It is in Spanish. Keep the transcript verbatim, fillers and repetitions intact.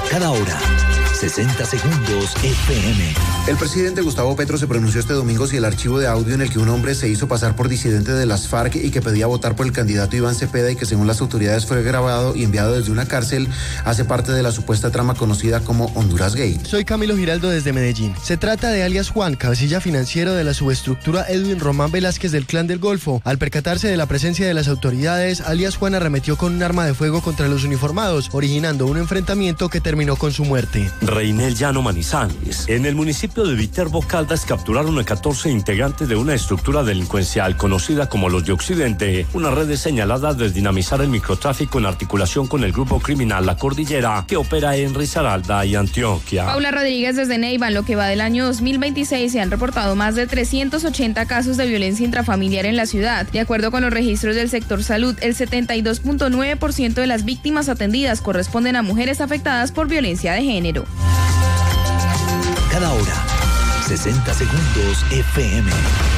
Cada hora, sesenta segundos F M. El presidente Gustavo Petro se pronunció este domingo si el archivo de audio en el que un hombre se hizo pasar por disidente de las FARC y que pedía votar por el candidato Iván Cepeda y que según las autoridades fue grabado y enviado desde una cárcel hace parte de la supuesta trama conocida como Honduras Gate. Soy Camilo Giraldo desde Medellín. Se trata de alias Juan, cabecilla financiero de la subestructura Edwin Román Velázquez del Clan del Golfo. Al percatarse de la presencia de las autoridades, alias Juan arremetió con un arma de fuego contra los uniformados, originando un enfrentamiento que terminó con su muerte. Reinel Llano Manizales. En el municipio de Viterbo Caldas capturaron a catorce integrantes de una estructura delincuencial conocida como los de Occidente, una red señalada de dinamizar el microtráfico en articulación con el grupo criminal La Cordillera, que opera en Risaralda y Antioquia. Paula Rodríguez desde Neiva. En lo que va del año dos mil veintiséis se han reportado más de trescientos ochenta casos de violencia intrafamiliar en la ciudad. De acuerdo con los registros del sector salud, el setenta y dos punto nueve por ciento de las víctimas atendidas corresponden a mujeres afectadas por violencia de género. Cada hora, sesenta segundos F M.